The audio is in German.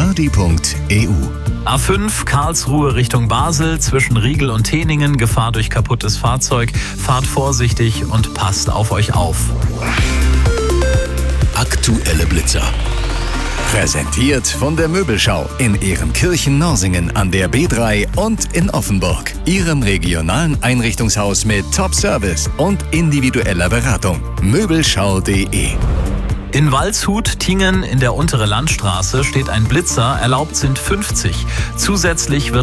ardi.eu. A5 Karlsruhe Richtung Basel zwischen Riegel und Teningen. Gefahr durch kaputtes Fahrzeug. Fahrt vorsichtig und passt auf euch auf. Aktuelle Blitzer. Präsentiert von der Möbelschau in Ehrenkirchen-Norsingen an der B3 und in Offenburg. Ihrem regionalen Einrichtungshaus mit Top-Service und individueller Beratung. Möbelschau.de. In Waldshut-Tingen in der Untere Landstraße steht ein Blitzer. Erlaubt sind 50. Zusätzlich wird